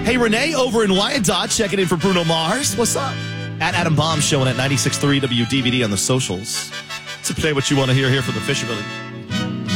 Hey, Renee over in Wyandotte checking in for Bruno Mars. What's up? At Adam Bomb showing at 96.3 WDVD on the socials. To play what you want to hear here from the Fisher Building.